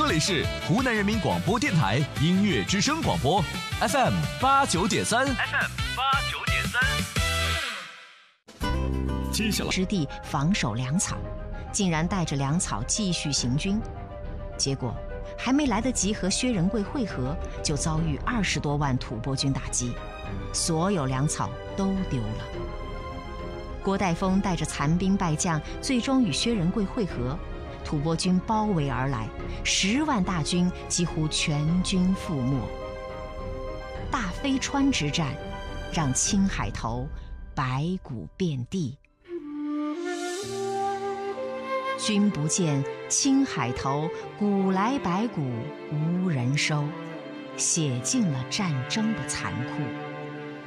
里是湖南人民广播电台音乐之声广播 FM 89.3。接下来之地防守粮草，竟然带着粮草继续行军，结果还没来得及和薛仁贵会合，就遭遇20多万吐蕃军打击，所有粮草都丢了。郭岱峰带着残兵败将，最终与薛仁贵会合，吐蕃军包围而来，10万大军几乎全军覆没。大飞川之战，让青海头白骨遍地。君不见，青海头，古来白骨无人收，写尽了战争的残酷。